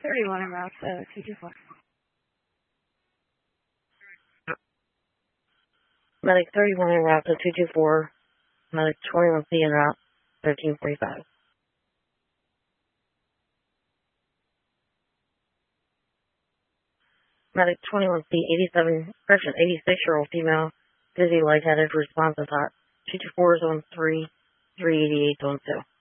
31 en route, 224. Medic 31 en route to 224. Medic 21C en route, 1345. Medic 21C, 86-year-old female, dizzy, lightheaded, responsive hot. 224 is on 3, 388 on 2.